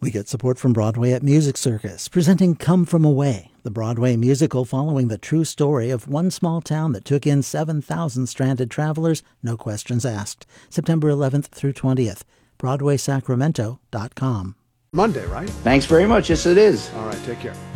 We get support from Broadway at Music Circus, presenting Come From Away, the Broadway musical following the true story of one small town that took in 7,000 stranded travelers, no questions asked. September 11th through 20th. BroadwaySacramento.com. Monday, right? Thanks very much. Yes, it is. All right, take care.